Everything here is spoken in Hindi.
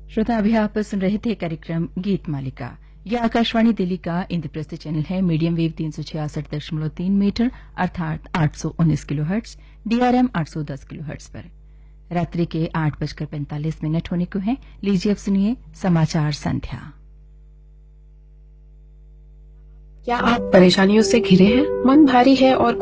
श्रोता अभी आप सुन रहे थे कार्यक्रम गीत मालिका। यह आकाशवाणी दिल्ली का इंद्रप्रस्थ चैनल है। मीडियम वेव 366.3 मीटर अर्थात 819 किलोहर्ट्ज, डीआरएम 810 किलोहर्ट्ज पर। रात्रि के 8:45 होने को है। लीजिए अब सुनिए समाचार संध्या। क्या आप परेशानियों से घिरे हैं? मन भारी है और